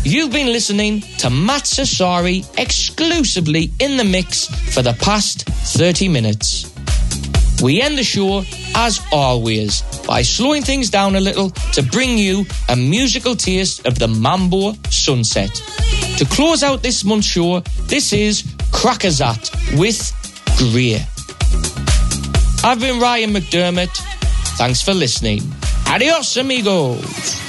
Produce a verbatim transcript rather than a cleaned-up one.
You've been listening to Matt Sassari exclusively in the mix for the past thirty minutes. We end the show, as always, by slowing things down a little to bring you a musical taste of the Mambo sunset. To close out this month's show, this is Crackerzat with Greer. I've been Ryan McDermott. Thanks for listening. Adios, amigos.